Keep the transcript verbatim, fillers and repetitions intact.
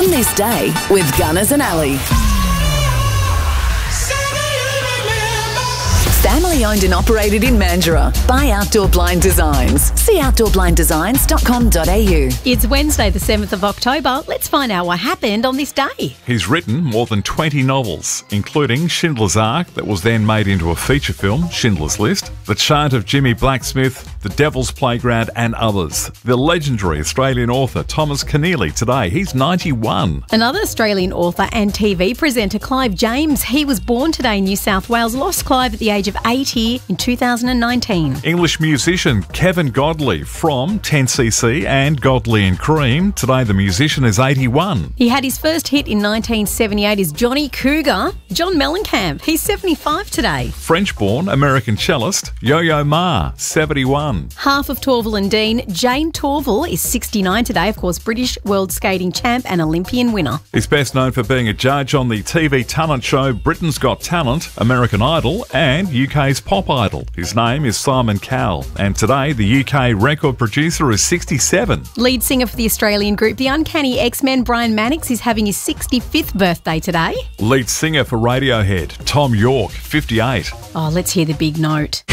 On This Day with Gunners and Ali. Family owned and operated in Mandurah by Outdoor Blind Designs. See outdoor blind designs dot com dot a u. It's Wednesday the seventh of October. Let's find out what happened on this day. He's written more than twenty novels, including Schindler's Ark, that was then made into a feature film, Schindler's List, The Chant of Jimmy Blacksmith, The Devil's Playground and others. The legendary Australian author Thomas Keneally today, he's ninety-one. Another Australian author and T V presenter, Clive James. He was born today in New South Wales, lost Clive at the age of eighty in two thousand nineteen. English musician Kevin Godley from ten C C and Godley and Cream. Today the musician is eighty-one. He had his first hit in nineteen seventy-eight as Johnny Cougar. John Mellencamp, he's seventy-five today. French-born American cellist Yo-Yo Ma, seventy-one. Half of Torvill and Dean, Jane Torvill is sixty-nine today, of course, British world skating champ and Olympian winner. He's best known for being a judge on the T V talent show Britain's Got Talent, American Idol and U K's Pop Idol. His name is Simon Cowell, and today the U K record producer is sixty-seven. Lead singer for the Australian group The Uncanny X-Men, Brian Mannix, is having his sixty-fifth birthday today. Lead singer for Radiohead Tom York, fifty-eight. Oh, let's hear the big note.